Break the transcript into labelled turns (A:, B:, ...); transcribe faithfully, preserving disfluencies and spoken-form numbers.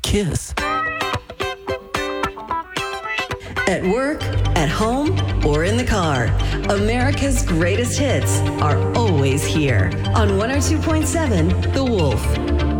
A: Kiss.
B: At work, at home, or in the car, America's greatest hits are always here on one oh two point seven The Wolf.